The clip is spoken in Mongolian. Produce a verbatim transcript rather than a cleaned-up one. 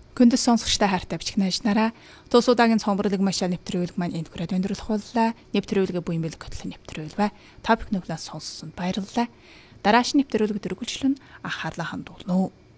Күндс сонсогчтой хайртай бичгнэж нараа тус удаагийн цомборлог машаа нэвтрүүлэг маань энд хүрээд өндөрлөх боллоо. Нэвтрүүлгээ буян бэл хөтлөн нэвтрүүлвэ. Топик нүглээс сонссонд баярлалаа. Дараагийн нэвтрүүлэг дөрвөлжлөн анхаарлаа хандуулна.